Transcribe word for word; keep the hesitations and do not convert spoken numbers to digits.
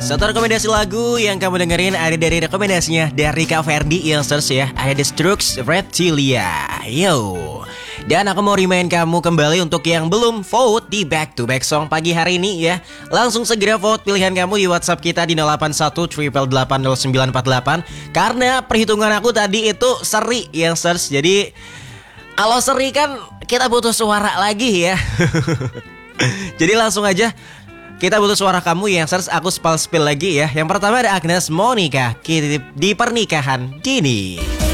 Satu rekomendasi lagu yang kamu dengerin ada dari rekomendasinya dari Kak Ferdi yang search ya. Ada The Strokes Reptilia. Yo. Dan aku mau remind kamu kembali untuk yang belum vote di Back to Back Song pagi hari ini ya. Langsung segera vote pilihan kamu di WhatsApp kita di nol delapan satu delapan delapan nol sembilan empat delapan. Karena perhitungan aku tadi itu Seri yang search. Jadi kalau Seri kan kita butuh suara lagi ya. Jadi langsung aja kita butuh suara kamu yang search, aku spell-spell lagi ya. Yang pertama ada Agnes Monica di pernikahan dini.